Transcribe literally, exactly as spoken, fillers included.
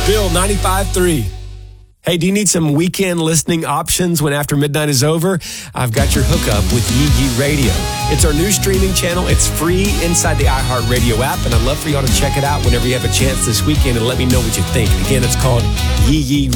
Bill ninety-five point three. Hey, do you need some weekend listening options when after midnight is over? I've got your hookup with Yee Yee Radio. It's our new streaming channel. It's free inside the iHeartRadio app, and I'd love for y'all to check it out whenever you have a chance this weekend and let me know what you think. Again, it's called Yee Yee